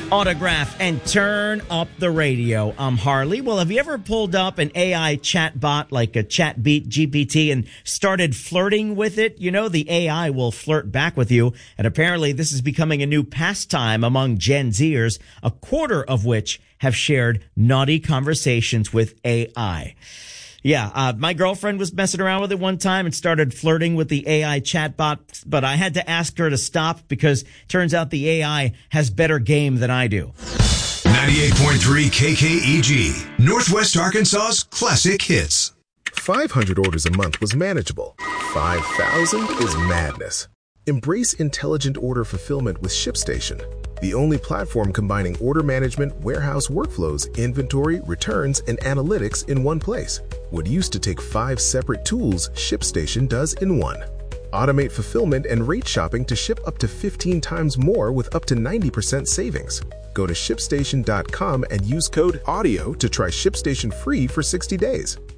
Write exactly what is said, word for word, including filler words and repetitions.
Autograph and turn up the radio. I'm Harley. Well, have you ever pulled up an A I chat bot like a ChatBeat G P T and started flirting with it? You know, the A I will flirt back with you. And apparently this is becoming a new pastime among Gen Zers, a quarter of which have shared naughty conversations with A I. Yeah, uh, my girlfriend was messing around with it one time and started flirting with the A I chatbot, but I had to ask her to stop because turns out the A I has better game than I do. ninety-eight point three K K E G, Northwest Arkansas's classic hits. five hundred orders a month was manageable. five thousand is madness. Embrace intelligent order fulfillment with ShipStation, the only platform combining order management, warehouse workflows, inventory, returns, and analytics in one place. What used to take five separate tools, ShipStation does in one. Automate fulfillment and rate shopping to ship up to fifteen times more with up to ninety percent savings. Go to shipstation dot com and use code AUDIO to try ShipStation free for sixty days.